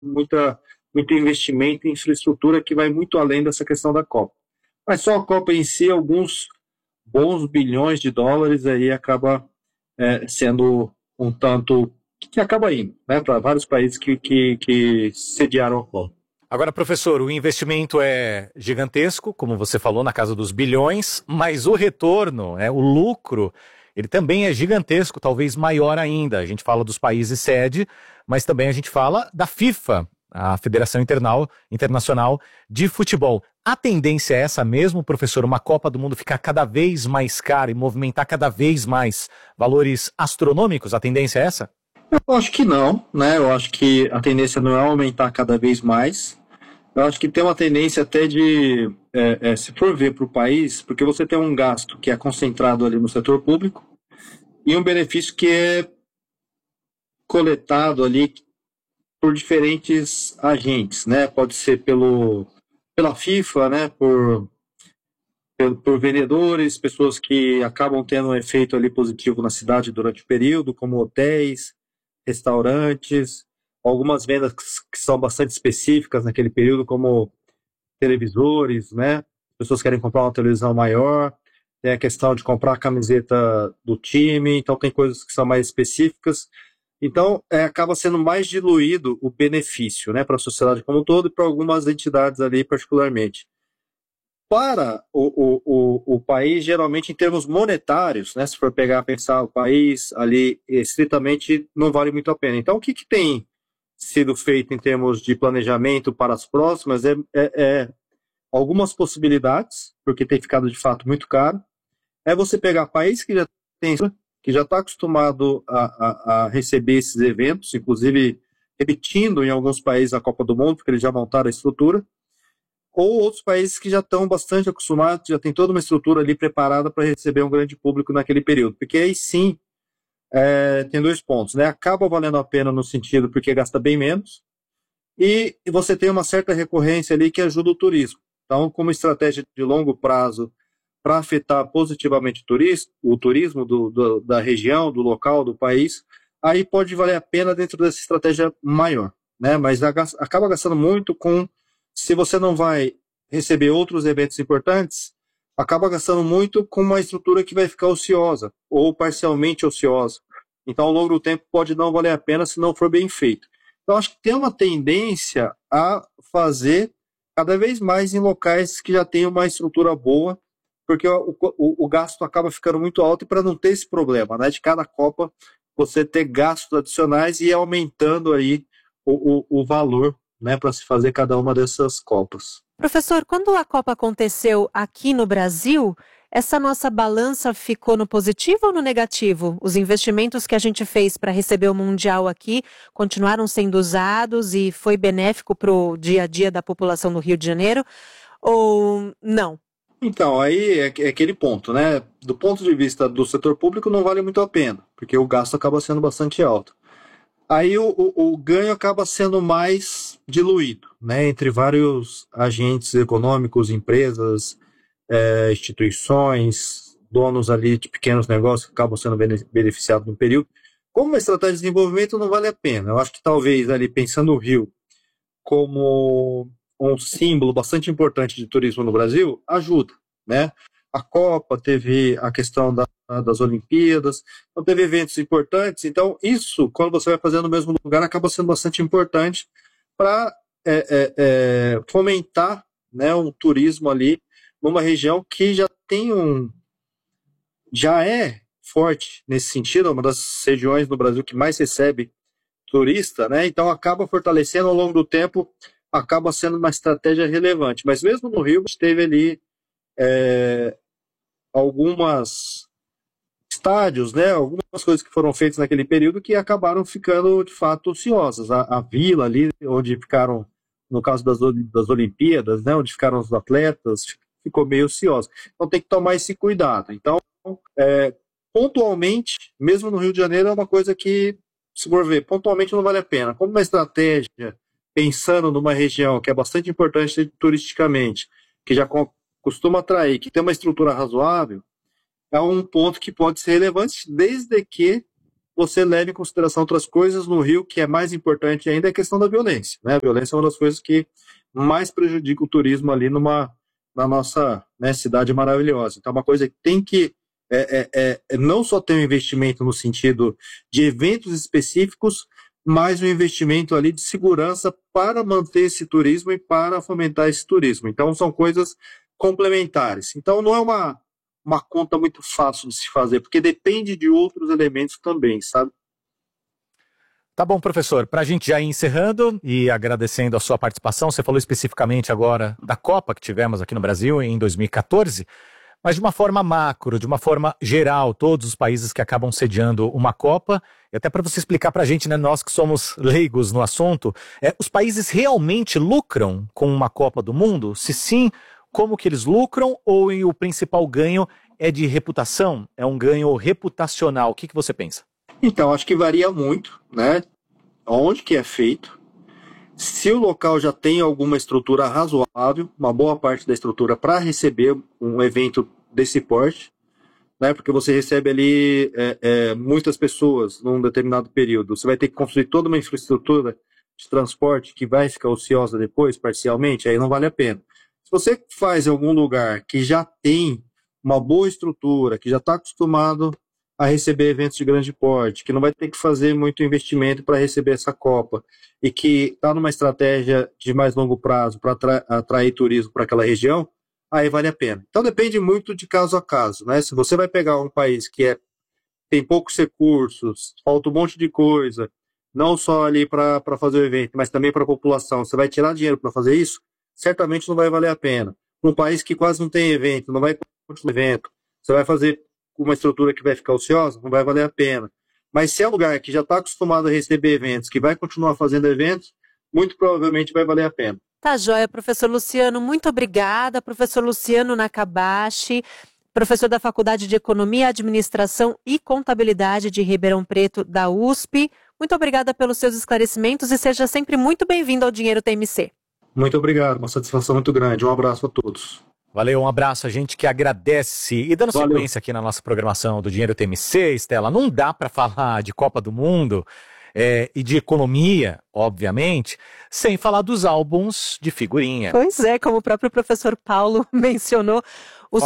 muito investimento em infraestrutura que vai muito além dessa questão da Copa. Mas só a Copa em si, alguns bons bilhões de dólares aí acaba sendo um tanto que acaba indo, né, para vários países que sediaram a Copa. Agora, professor, o investimento é gigantesco, como você falou, na casa dos bilhões, mas o retorno, o lucro, ele também é gigantesco, talvez maior ainda. A gente fala dos países sede, mas também a gente fala da FIFA, a Federação Internacional de Futebol. A tendência é essa mesmo, professor? Uma Copa do Mundo ficar cada vez mais cara e movimentar cada vez mais valores astronômicos? A tendência é essa? Eu acho que não, né? Eu acho que a tendência não é aumentar cada vez mais. Eu acho que tem uma tendência até de, se for ver para o país, porque você tem um gasto que é concentrado ali no setor público e um benefício que é coletado ali por diferentes agentes, né? Pode ser pela FIFA, né? Por vendedores, pessoas que acabam tendo um efeito ali positivo na cidade durante o período, como hotéis, restaurantes, algumas vendas que são bastante específicas naquele período, como televisores, né? Pessoas querem comprar uma televisão maior, tem a questão de comprar a camiseta do time, então tem coisas que são mais específicas. Então, acaba sendo mais diluído o benefício, né, para a sociedade como um todo e para algumas entidades ali particularmente. Para o país, geralmente em termos monetários, né, se for pensar o país ali, estritamente não vale muito a pena. Então, o que tem sido feito em termos de planejamento para as próximas algumas possibilidades, porque tem ficado de fato muito caro. É você pegar país que já está acostumado a receber esses eventos, inclusive repetindo em alguns países a Copa do Mundo, porque eles já montaram a estrutura, ou outros países que já estão bastante acostumados, já tem toda uma estrutura ali preparada para receber um grande público naquele período. Porque aí sim, tem dois pontos, né? Acaba valendo a pena no sentido porque gasta bem menos, e você tem uma certa recorrência ali que ajuda o turismo. Então, como estratégia de longo prazo, para afetar positivamente o turismo da região, do local, do país, aí pode valer a pena dentro dessa estratégia maior, né? Mas acaba gastando muito se você não vai receber outros eventos importantes, acaba gastando muito com uma estrutura que vai ficar ociosa, ou parcialmente ociosa. Então, ao longo do tempo, pode não valer a pena se não for bem feito. Então, acho que tem uma tendência a fazer cada vez mais em locais que já têm uma estrutura boa, porque o gasto acaba ficando muito alto, e para não ter esse problema, né, de cada Copa você ter gastos adicionais e ir aumentando aí o valor, né, para se fazer cada uma dessas Copas. Professor, quando a Copa aconteceu aqui no Brasil, essa nossa balança ficou no positivo ou no negativo? Os investimentos que a gente fez para receber o Mundial aqui continuaram sendo usados e foi benéfico para o dia a dia da população do Rio de Janeiro ou não? Então, aí é aquele ponto, né? Do ponto de vista do setor público não vale muito a pena, porque o gasto acaba sendo bastante alto. Aí o ganho acaba sendo mais diluído, né? Entre vários agentes econômicos, empresas, instituições, donos ali de pequenos negócios que acabam sendo beneficiados no período. Como uma estratégia de desenvolvimento não vale a pena. Eu acho que talvez ali pensando o Rio como um símbolo bastante importante de turismo no Brasil, ajuda, né? A Copa, teve a questão das Olimpíadas, então teve eventos importantes, então isso, quando você vai fazer no mesmo lugar, acaba sendo bastante importante para fomentar, né, um turismo ali numa região que já é forte nesse sentido, é uma das regiões no Brasil que mais recebe turista, né? Então acaba fortalecendo ao longo do tempo, acaba sendo uma estratégia relevante. Mas mesmo no Rio, a gente teve ali algumas estádios, né? Algumas coisas que foram feitas naquele período que acabaram ficando de fato ociosas. A vila ali, onde ficaram, no caso das Olimpíadas, né? Onde ficaram os atletas, ficou meio ociosa. Então tem que tomar esse cuidado. Então, pontualmente, mesmo no Rio de Janeiro, é uma coisa que, se for ver, pontualmente não vale a pena. Como uma estratégia, pensando numa região que é bastante importante turisticamente, que já costuma atrair, que tem uma estrutura razoável, é um ponto que pode ser relevante, desde que você leve em consideração outras coisas. No Rio, que é mais importante ainda, é a questão da violência, né? A violência é uma das coisas que mais prejudica o turismo ali na nossa, né, cidade maravilhosa. Então, é uma coisa que tem que não só ter um investimento no sentido de eventos específicos, mas um investimento ali de segurança para manter esse turismo e para fomentar esse turismo. Então, são coisas complementares. Então, não é uma conta muito fácil de se fazer, porque depende de outros elementos também, sabe? Tá bom, professor. Para a gente já ir encerrando e agradecendo a sua participação, você falou especificamente agora da Copa que tivemos aqui no Brasil em 2014, mas de uma forma macro, de uma forma geral, todos os países que acabam sediando uma Copa, e até para você explicar para a gente, né, nós que somos leigos no assunto, os países realmente lucram com uma Copa do Mundo? Se sim, como que eles lucram, ou o principal ganho é de reputação? É um ganho reputacional? O que você pensa? Então, acho que varia muito, né? Onde que é feito. Se o local já tem alguma estrutura razoável, uma boa parte da estrutura para receber um evento desse porte, né? Porque você recebe ali muitas pessoas num determinado período. Você vai ter que construir toda uma infraestrutura de transporte que vai ficar ociosa depois, parcialmente, aí não vale a pena. Se você faz em algum lugar que já tem uma boa estrutura, que já está acostumado a receber eventos de grande porte, que não vai ter que fazer muito investimento para receber essa Copa, e que está numa estratégia de mais longo prazo para atrair turismo para aquela região, aí vale a pena. Então depende muito de caso a caso, né? Se você vai pegar um país que tem poucos recursos, falta um monte de coisa, não só ali para fazer o evento, mas também para a população, você vai tirar dinheiro para fazer isso, certamente não vai valer a pena. Um país que quase não tem evento, não vai continuar evento, você vai fazer uma estrutura que vai ficar ociosa, não vai valer a pena. Mas se é um lugar que já está acostumado a receber eventos, que vai continuar fazendo eventos, muito provavelmente vai valer a pena. Tá joia, professor Luciano, muito obrigada. Professor Luciano Nakabashi, professor da Faculdade de Economia, Administração e Contabilidade de Ribeirão Preto, da USP. Muito obrigada pelos seus esclarecimentos e seja sempre muito bem-vindo ao Dinheiro TMC. Muito obrigado, uma satisfação muito grande. Um abraço a todos. Valeu, um abraço, a gente que agradece. E dando sequência aqui na nossa programação do Dinheiro TMC, Estela, não dá para falar de Copa do Mundo e de economia, obviamente, sem falar dos álbuns de figurinha. Pois é, como o próprio professor Paulo mencionou, os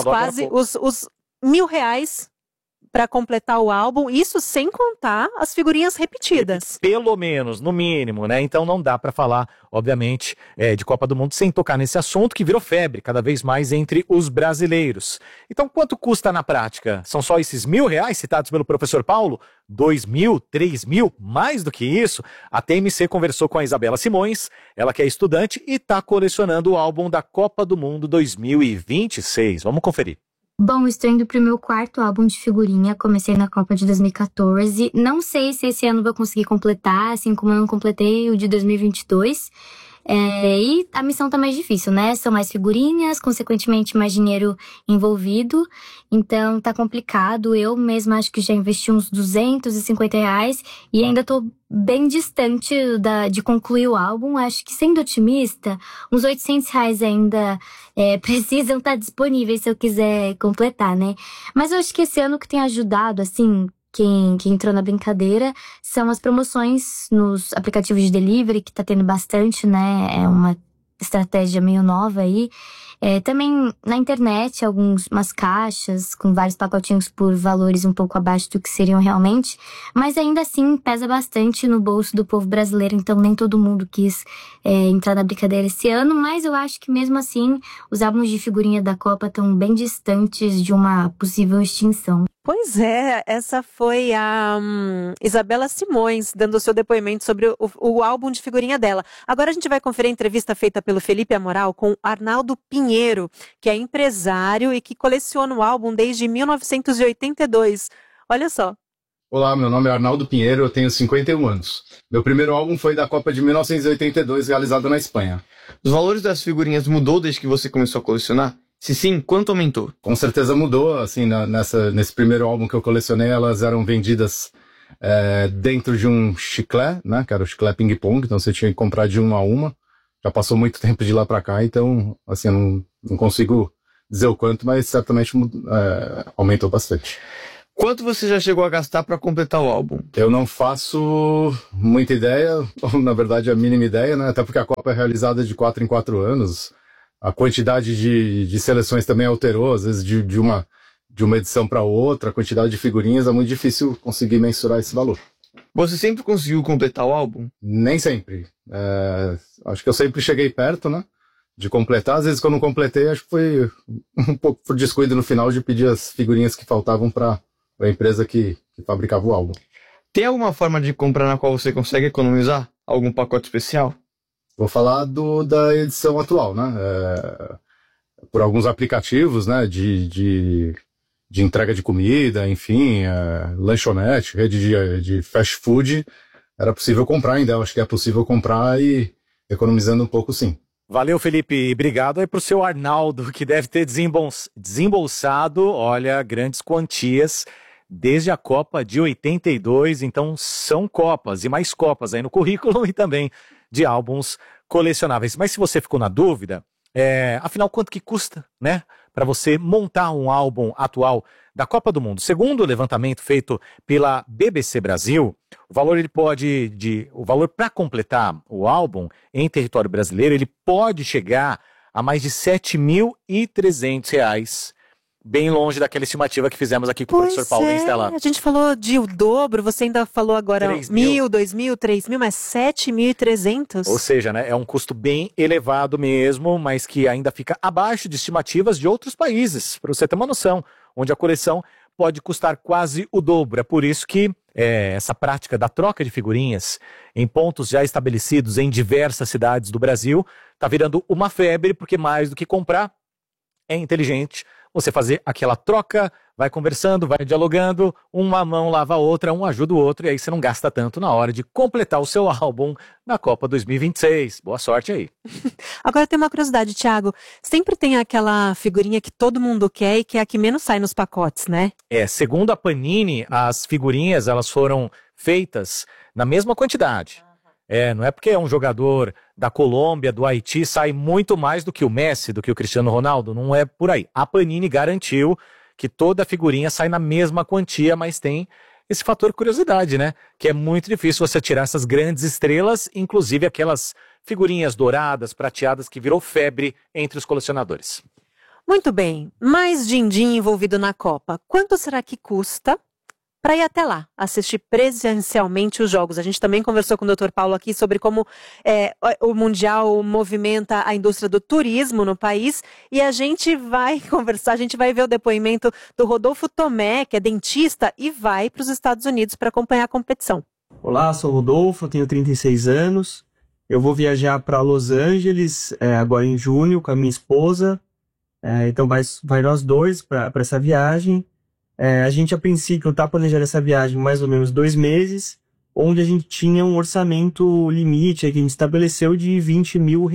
R$1.000 para completar o álbum, isso sem contar as figurinhas repetidas. Pelo menos, no mínimo, né? Então não dá para falar, obviamente, de Copa do Mundo sem tocar nesse assunto que virou febre cada vez mais entre os brasileiros. Então quanto custa na prática? São só esses R$1.000 citados pelo professor Paulo? 2.000, 3.000, mais do que isso? A TMC conversou com a Isabela Simões, ela que é estudante e está colecionando o álbum da Copa do Mundo 2026. Vamos conferir. Bom, estou indo pro meu 4º álbum de figurinha, comecei na Copa de 2014, não sei se esse ano vou conseguir completar, assim como eu não completei o de 2022, e a missão tá mais difícil, né? São mais figurinhas, consequentemente mais dinheiro envolvido, então tá complicado. Eu mesma acho que já investi uns R$250 e ainda tô bem distante de concluir o álbum. Acho que, sendo otimista, uns R$800 ainda precisam estar disponíveis se eu quiser completar, né? Mas eu acho que esse ano que tem ajudado, assim, quem entrou na brincadeira, são as promoções nos aplicativos de delivery, que tá tendo bastante, né? É uma estratégia meio nova aí. Também na internet, umas caixas com vários pacotinhos por valores um pouco abaixo do que seriam realmente, mas ainda assim pesa bastante no bolso do povo brasileiro, então nem todo mundo quis entrar na brincadeira esse ano, mas eu acho que mesmo assim os álbuns de figurinha da Copa estão bem distantes de uma possível extinção. Pois é, essa foi a Isabela Simões dando o seu depoimento sobre o álbum de figurinha dela. Agora a gente vai conferir a entrevista feita pelo Felipe Amoral com Arnaldo Pinheiro, que é empresário e que coleciona o álbum desde 1982. Olha só. Olá, meu nome é Arnaldo Pinheiro, eu tenho 51 anos. Meu primeiro álbum foi da Copa de 1982, realizado na Espanha. Os valores das figurinhas mudou desde que você começou a colecionar? Se sim, quanto aumentou? Com certeza mudou, assim, nesse primeiro álbum que eu colecionei, elas eram vendidas dentro de um chiclete, né, que era o chiclete ping-pong, então você tinha que comprar de uma a uma. Já passou muito tempo de lá para cá, então, assim, eu não consigo dizer o quanto, mas certamente aumentou bastante. Quanto você já chegou a gastar para completar o álbum? Eu não faço muita ideia, ou na verdade a mínima ideia, né? Até porque a Copa é realizada de 4 em 4 anos. A quantidade de seleções também alterou, às vezes de uma edição para outra, a quantidade de figurinhas é muito difícil conseguir mensurar esse valor. Você sempre conseguiu completar o álbum? Nem sempre. Acho que eu sempre cheguei perto, né? De completar. Às vezes, quando não completei, acho que foi um pouco por descuido no final de pedir as figurinhas que faltavam para a empresa que fabricava o álbum. Tem alguma forma de comprar na qual você consegue economizar? Algum pacote especial? Vou falar da edição atual, né? Por alguns aplicativos, né? De entrega de comida, enfim, lanchonete, rede de fast food, era possível comprar ainda. Eu acho que é possível comprar e economizando um pouco, sim. Valeu, Felipe. Obrigado aí pro seu Arnaldo, que deve ter desembolsado, olha, grandes quantias desde a Copa de 82. Então, são Copas e mais Copas aí no currículo e também de álbuns colecionáveis. Mas se você ficou na dúvida, afinal, quanto que custa, né? Para você montar um álbum atual da Copa do Mundo. Segundo o levantamento feito pela BBC Brasil, o valor o valor para completar o álbum em território brasileiro, ele pode chegar a mais de R$ 7.300, bem longe daquela estimativa que fizemos aqui com o professor Paulo Stella. A gente falou de o dobro, você ainda falou agora 1.000, 2.000, 3.000, mas 7.300? Ou seja, né, é um custo bem elevado mesmo, mas que ainda fica abaixo de estimativas de outros países, para você ter uma noção, onde a coleção pode custar quase o dobro. É por isso que essa prática da troca de figurinhas em pontos já estabelecidos em diversas cidades do Brasil está virando uma febre, porque mais do que comprar, é inteligente você fazer aquela troca, vai conversando, vai dialogando, uma mão lava a outra, um ajuda o outro, e aí você não gasta tanto na hora de completar o seu álbum na Copa 2026. Boa sorte aí. Agora tem uma curiosidade, Thiago. Sempre tem aquela figurinha que todo mundo quer e que é a que menos sai nos pacotes, né? Segundo a Panini, as figurinhas elas foram feitas na mesma quantidade. Não é porque é um jogador da Colômbia, do Haiti, sai muito mais do que o Messi, do que o Cristiano Ronaldo, não é por aí. A Panini garantiu que toda a figurinha sai na mesma quantia, mas tem esse fator curiosidade, né? Que é muito difícil você tirar essas grandes estrelas, inclusive aquelas figurinhas douradas, prateadas, que virou febre entre os colecionadores. Muito bem, mais din-din envolvido na Copa. Quanto será que custa para ir até lá, assistir presencialmente os jogos? A gente também conversou com o Dr. Paulo aqui sobre como o Mundial movimenta a indústria do turismo no país, e a gente vai conversar, a gente vai ver o depoimento do Rodolfo Tomé, que é dentista e vai para os Estados Unidos para acompanhar a competição. Olá, sou o Rodolfo, tenho 36 anos, eu vou viajar para Los Angeles agora em junho com a minha esposa, então vai nós dois para essa viagem. A gente, a princípio, está planejando essa viagem mais ou menos 2 meses, onde a gente tinha um orçamento limite que a gente estabeleceu de R$20 mil.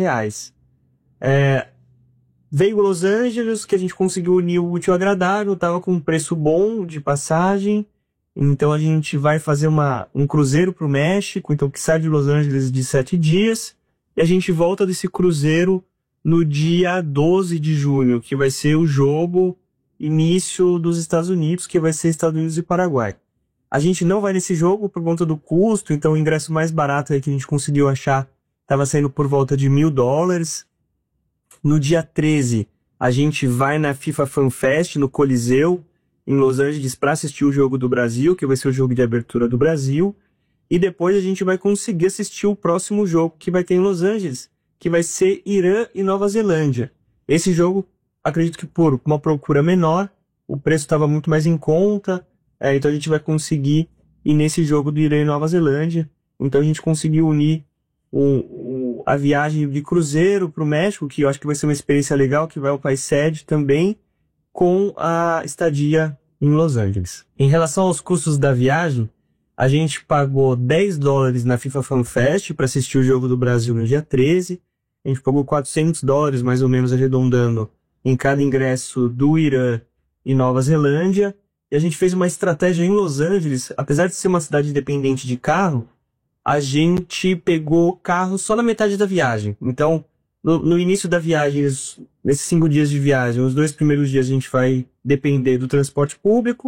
Veio Los Angeles, que a gente conseguiu unir o útil ao agradável, estava com um preço bom de passagem, então a gente vai fazer um cruzeiro para o México, então que sai de Los Angeles de 7 dias, e a gente volta desse cruzeiro no dia 12 de junho, que vai ser o jogo início dos Estados Unidos, que vai ser Estados Unidos e Paraguai. A gente não vai nesse jogo por conta do custo, então o ingresso mais barato que a gente conseguiu achar estava saindo por volta de $1.000. No dia 13, a gente vai na FIFA Fan Fest, no Coliseu, em Los Angeles, para assistir o jogo do Brasil, que vai ser o jogo de abertura do Brasil, e depois a gente vai conseguir assistir o próximo jogo que vai ter em Los Angeles, que vai ser Irã e Nova Zelândia. Esse jogo, acredito que por uma procura menor, o preço estava muito mais em conta, então a gente vai conseguir ir nesse jogo do Irã e Nova Zelândia. Então a gente conseguiu unir a viagem de cruzeiro para o México, que eu acho que vai ser uma experiência legal, que vai ao país sede também, com a estadia em Los Angeles. Em relação aos custos da viagem, a gente pagou $10 na FIFA Fan Fest para assistir o jogo do Brasil no dia 13, a gente pagou $400, mais ou menos arredondando, em cada ingresso do Irã e Nova Zelândia, e a gente fez uma estratégia em Los Angeles. Apesar de ser uma cidade independente de carro, a gente pegou carro só na metade da viagem. Então, no início da viagem, nesses 5 dias de viagem, os 2 primeiros dias a gente vai depender do transporte público,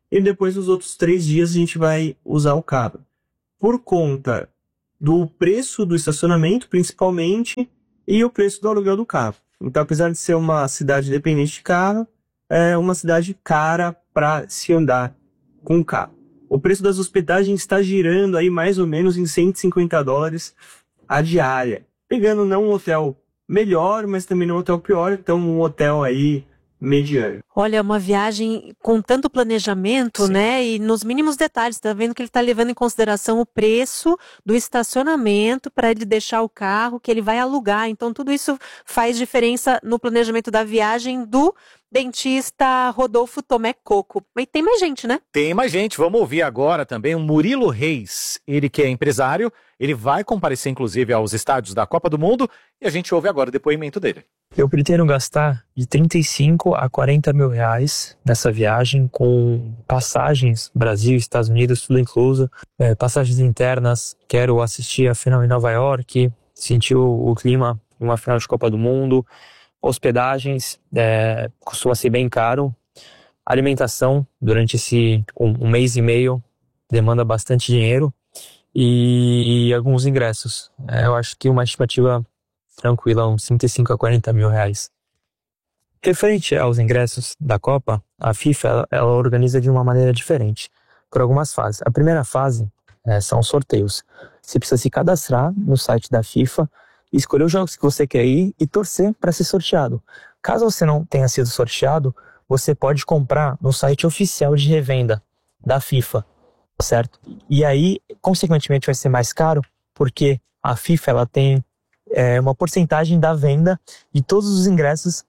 e depois os outros 3 dias a gente vai usar o carro. Por conta do preço do estacionamento, principalmente, e o preço do aluguel do carro. Então, apesar de ser uma cidade dependente de carro, é uma cidade cara para se andar com o carro. O preço das hospedagens está girando aí mais ou menos em $150 a diária. Pegando não um hotel melhor, mas também não um hotel pior, então um hotel aí mediano. Olha, uma viagem com tanto planejamento, né? E nos mínimos detalhes, tá vendo que ele tá levando em consideração o preço do estacionamento para ele deixar o carro que ele vai alugar. Então, tudo isso faz diferença no planejamento da viagem do dentista Rodolfo Tomé Coco. Mas tem mais gente, né? Tem mais gente. Vamos ouvir agora também o Murilo Reis. Ele que é empresário, ele vai comparecer inclusive aos estádios da Copa do Mundo e a gente ouve agora o depoimento dele. Eu pretendo gastar de 35 a 40 mil reais nessa viagem, com passagens Brasil, Estados Unidos, tudo incluso, passagens internas. Quero assistir a final em Nova York, sentir o clima de uma final de Copa do Mundo. Hospedagens, costuma ser bem caro. Alimentação, durante esse um mês e meio, demanda bastante dinheiro. E alguns ingressos. Eu acho que uma estimativa tranquila, uns 35 a 40 mil reais. Referente aos ingressos da Copa, a FIFA ela organiza de uma maneira diferente, por algumas fases. A primeira fase são sorteios. Você precisa se cadastrar no site da FIFA, escolher os jogos que você quer ir e torcer para ser sorteado. Caso você não tenha sido sorteado, você pode comprar no site oficial de revenda da FIFA, certo? E aí, consequentemente, vai ser mais caro, porque a FIFA ela tem uma porcentagem da venda de todos os ingressos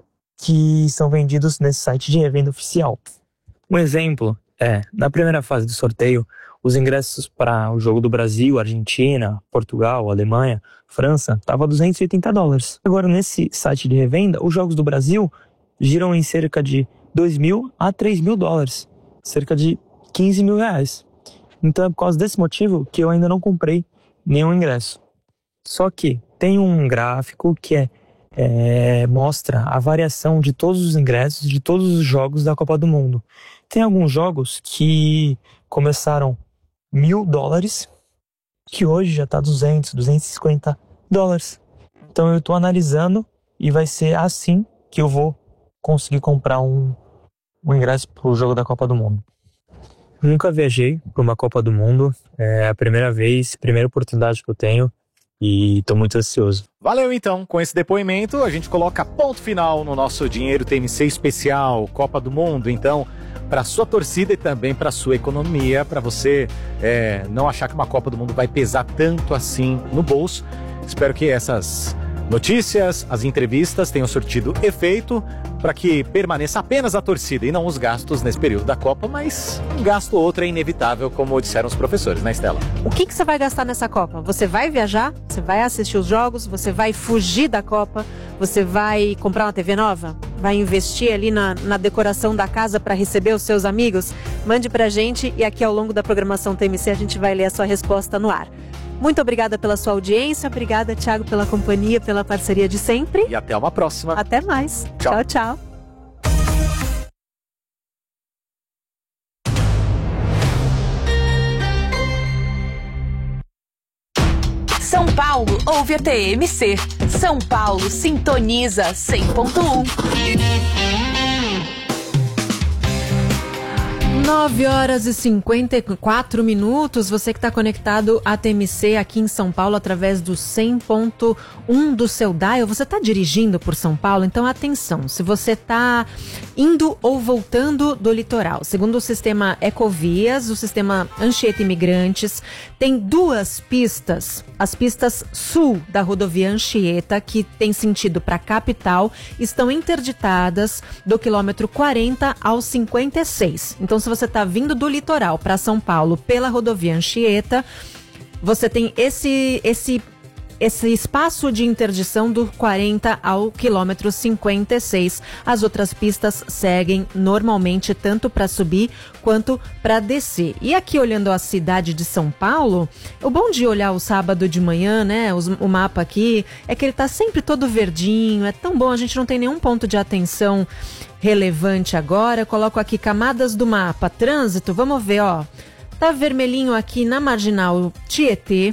que são vendidos nesse site de revenda oficial. Um exemplo na primeira fase do sorteio, os ingressos para o jogo do Brasil, Argentina, Portugal, Alemanha, França, estava $280. Agora, nesse site de revenda, os jogos do Brasil giram em cerca de $2.000 a $3.000, cerca de 15 mil reais. Então é por causa desse motivo que eu ainda não comprei nenhum ingresso. Só que tem um gráfico que mostra a variação de todos os ingressos de todos os jogos da Copa do Mundo. Tem alguns jogos que começaram $1.000, que hoje já está $250. Então eu estou analisando e vai ser assim que eu vou conseguir comprar um ingresso para o jogo da Copa do Mundo. Nunca viajei para uma Copa do Mundo, é a primeira vez, primeira oportunidade que eu tenho. E tô muito ansioso. Valeu então, com esse depoimento a gente coloca ponto final no nosso Dinheiro TMC especial Copa do Mundo. Então, para sua torcida e também para sua economia, para você não achar que uma Copa do Mundo vai pesar tanto assim no bolso. Espero que essas notícias, as entrevistas tenham surtido efeito para que permaneça apenas a torcida e não os gastos nesse período da Copa, mas um gasto ou outro é inevitável, como disseram os professores, né, Estela? O que você vai gastar nessa Copa? Você vai viajar? Você vai assistir os jogos? Você vai fugir da Copa? Você vai comprar uma TV nova? Vai investir ali na decoração da casa para receber os seus amigos? Mande pra gente e aqui ao longo da programação TMC a gente vai ler a sua resposta no ar. Muito obrigada pela sua audiência, obrigada, Thiago, pela companhia, pela parceria de sempre. E até uma próxima. Até mais. Tchau, tchau. São Paulo ouve a TMC. São Paulo sintoniza 100.1. 9h54. Você que está conectado à TMC aqui em São Paulo através do 100.1 do seu dial. Você está dirigindo por São Paulo? Então atenção, se você está indo ou voltando do litoral, segundo o sistema Ecovias, o sistema Anchieta Imigrantes, tem 2 pistas. As pistas sul da rodovia Anchieta, que tem sentido para a capital, estão interditadas do quilômetro 40 ao 56. Então, se você está vindo do litoral para São Paulo pela rodovia Anchieta, você tem esse espaço de interdição do 40 ao quilômetro 56. As outras pistas seguem normalmente, tanto para subir quanto para descer. E aqui, olhando a cidade de São Paulo, o bom de olhar o sábado de manhã, né, o mapa aqui, é que ele tá sempre todo verdinho, é tão bom, a gente não tem nenhum ponto de atenção relevante agora. Eu coloco aqui camadas do mapa, trânsito, vamos ver, ó. Tá vermelhinho aqui na Marginal Tietê,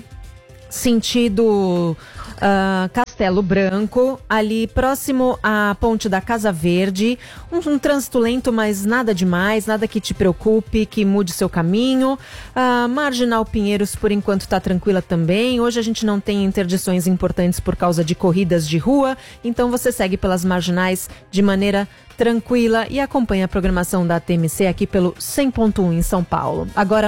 sentido Castelo Branco, ali próximo à Ponte da Casa Verde. Um trânsito lento, mas nada demais, nada que te preocupe, que mude seu caminho. Marginal Pinheiros, por enquanto, está tranquila também. Hoje a gente não tem interdições importantes por causa de corridas de rua, então você segue pelas marginais de maneira tranquila e acompanha a programação da TMC aqui pelo 100.1 em São Paulo. Agora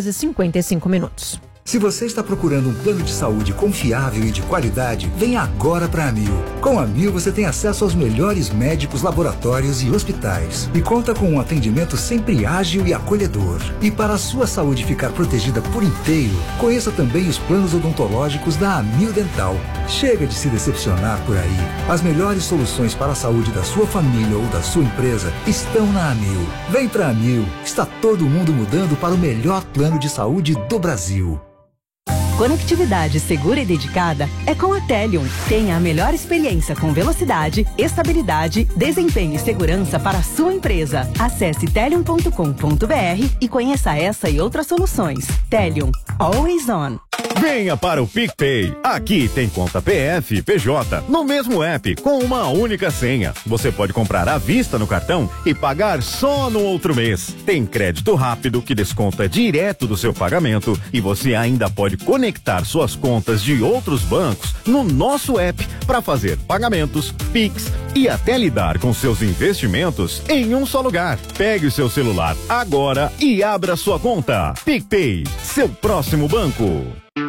9h55. Se você está procurando um plano de saúde confiável e de qualidade, venha agora para a Amil. Com a Amil você tem acesso aos melhores médicos, laboratórios e hospitais. E conta com um atendimento sempre ágil e acolhedor. E para a sua saúde ficar protegida por inteiro, conheça também os planos odontológicos da Amil Dental. Chega de se decepcionar por aí. As melhores soluções para a saúde da sua família ou da sua empresa estão na Amil. Vem para a Amil. Está todo mundo mudando para o melhor plano de saúde do Brasil. Conectividade segura e dedicada é com a Telium. Tenha a melhor experiência com velocidade, estabilidade, desempenho e segurança para a sua empresa. Acesse telium.com.br e conheça essa e outras soluções. Telium. Always on. Venha para o PicPay. Aqui tem conta PF e PJ no mesmo app com uma única senha. Você pode comprar à vista no cartão e pagar só no outro mês. Tem crédito rápido que desconta direto do seu pagamento e você ainda pode conectar suas contas de outros bancos no nosso app para fazer pagamentos, Pix e até lidar com seus investimentos em um só lugar. Pegue o seu celular agora e abra sua conta. PicPay, seu próximo banco.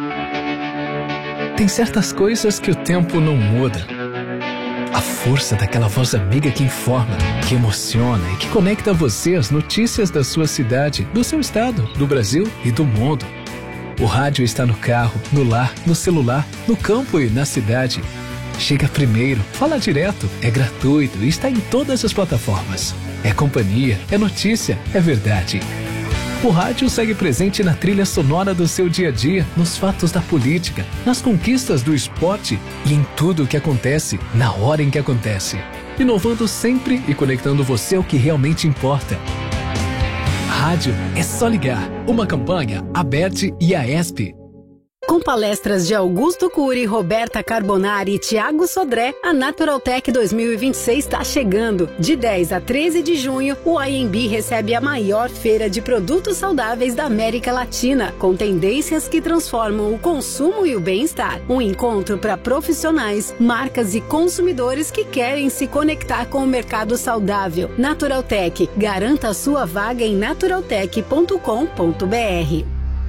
Tem certas coisas que o tempo não muda. A força daquela voz amiga que informa, que emociona e que conecta você às notícias da sua cidade, do seu estado, do Brasil e do mundo. O rádio está no carro, no lar, no celular, no campo e na cidade. Chega primeiro, fala direto, é gratuito e está em todas as plataformas. É companhia, é notícia, é verdade. O rádio segue presente na trilha sonora do seu dia a dia, nos fatos da política, nas conquistas do esporte e em tudo o que acontece, na hora em que acontece. Inovando sempre e conectando você ao que realmente importa. Rádio é só ligar. Uma campanha, ABERT e AESP. Com palestras de Augusto Cury, Roberta Carbonari e Thiago Sodré, a Naturaltech 2026 está chegando. De 10 a 13 de junho, o IMB recebe a maior feira de produtos saudáveis da América Latina, com tendências que transformam o consumo e o bem-estar. Um encontro para profissionais, marcas e consumidores que querem se conectar com o mercado saudável. Naturaltech, garanta a sua vaga em naturaltech.com.br.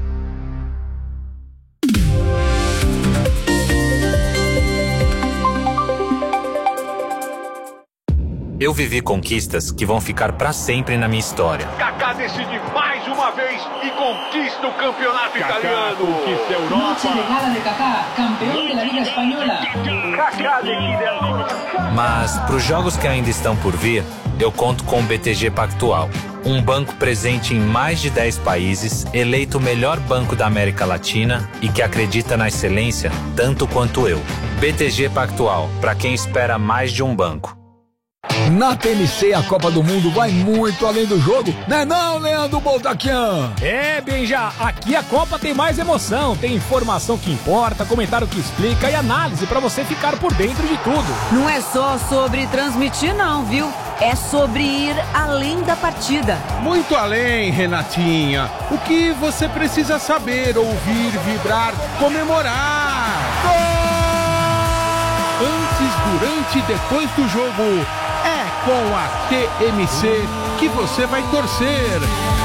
Eu vivi conquistas que vão ficar pra sempre na minha história. Kaká decide mais uma vez e conquista o campeonato italiano. Conquista a Europa. Noche de gala de Kaká, campeão da Liga Espanhola. Kaká decide a Liga. Mas pros jogos que ainda estão por vir, eu conto com o BTG Pactual. Um banco presente em mais de 10 países, eleito o melhor banco da América Latina e que acredita na excelência tanto quanto eu. BTG Pactual, pra quem espera mais de um banco. Na TMC, a Copa do Mundo vai muito além do jogo, né não, Leandro Boltaquian? É, Benja, aqui a Copa tem mais emoção, tem informação que importa, comentário que explica e análise pra você ficar por dentro de tudo. Não é só sobre transmitir não, viu? É sobre ir além da partida. Muito além, Renatinha. O que você precisa saber, ouvir, vibrar, comemorar. Gol! Antes, durante e depois do jogo, é com a TMC que você vai torcer.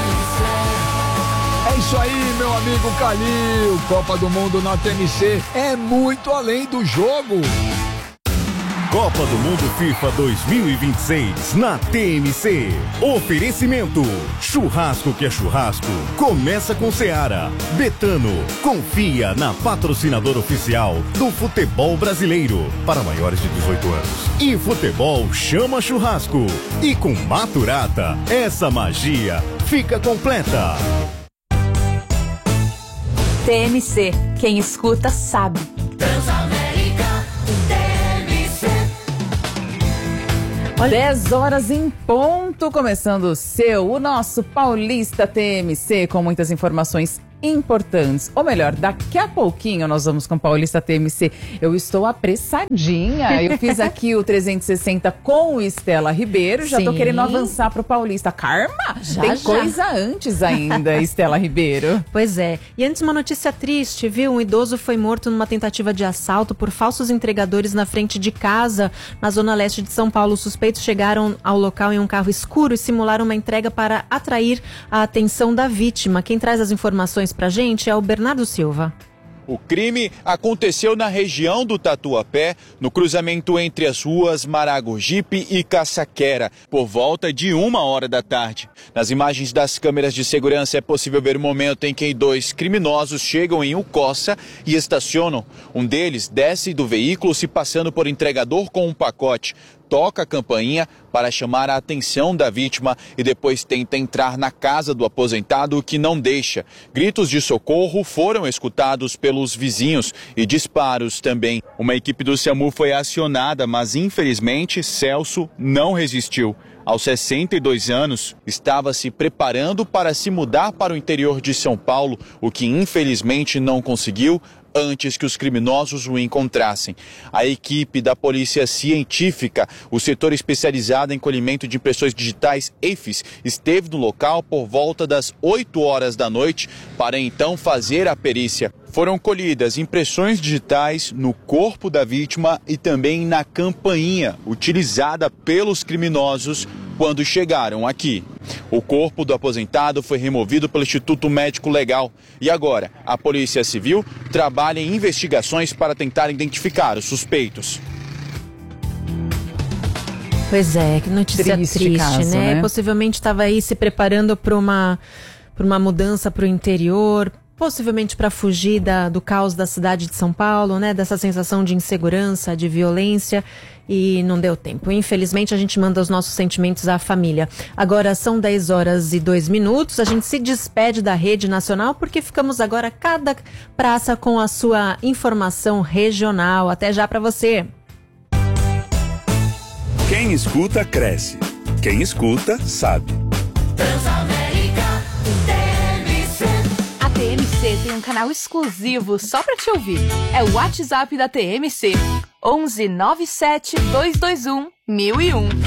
É isso aí, meu amigo Calil. Copa do Mundo na TMC é muito além do jogo. Copa do Mundo FIFA 2026 na TMC. Oferecimento: churrasco que é churrasco. Começa com Seara. Betano. Confia na patrocinadora oficial do futebol brasileiro. Para maiores de 18 anos. E futebol chama churrasco. E com Maturata, essa magia fica completa. TMC, quem escuta sabe. Transamérica, TMC. 10 horas em ponto, começando o nosso Paulista TMC, com muitas informações importantes. Ou melhor, daqui a pouquinho nós vamos com o Paulista TMC. Eu estou apressadinha. Eu fiz aqui o 360 com o Estela Ribeiro. Já tô querendo avançar pro Paulista. Karma? Tem coisa antes ainda, Estela Ribeiro. Pois é. E antes, uma notícia triste, viu? Um idoso foi morto numa tentativa de assalto por falsos entregadores na frente de casa, na zona leste de São Paulo. Os suspeitos chegaram ao local em um carro escuro e simularam uma entrega para atrair a atenção da vítima. Quem traz as informações pra gente é o Bernardo Silva. O crime aconteceu na região do Tatuapé, no cruzamento entre as ruas Maragogipe e Caçaquera, por volta de 1h da tarde. Nas imagens das câmeras de segurança é possível ver o momento em que 2 criminosos chegam em Ucossa e estacionam. Um deles desce do veículo se passando por entregador com um pacote. Toca a campainha para chamar a atenção da vítima e depois tenta entrar na casa do aposentado, que não deixa. Gritos de socorro foram escutados pelos vizinhos e disparos também. Uma equipe do SAMU foi acionada, mas infelizmente Celso não resistiu. Aos 62 anos, estava se preparando para se mudar para o interior de São Paulo, o que infelizmente não conseguiu antes que os criminosos o encontrassem. A equipe da Polícia Científica, o setor especializado em colhimento de impressões digitais, EIFES, esteve no local por volta das 8h da noite para então fazer a perícia. Foram colhidas impressões digitais no corpo da vítima e também na campainha utilizada pelos criminosos quando chegaram aqui. O corpo do aposentado foi removido pelo Instituto Médico Legal e agora a Polícia Civil trabalha em investigações para tentar identificar os suspeitos. Pois é, que notícia triste, caso, né? Possivelmente estava aí se preparando para uma mudança para o interior, possivelmente para fugir do caos da cidade de São Paulo, né? Dessa sensação de insegurança, de violência, e não deu tempo. Infelizmente, a gente manda os nossos sentimentos à família. Agora são 10h02. A gente se despede da Rede Nacional porque ficamos agora cada praça com a sua informação regional. Até já para você. Quem escuta, cresce. Quem escuta, sabe. Transamérica, TMC. A TMC tem um canal exclusivo só pra te ouvir. É o WhatsApp da TMC. 11 97 221 1001.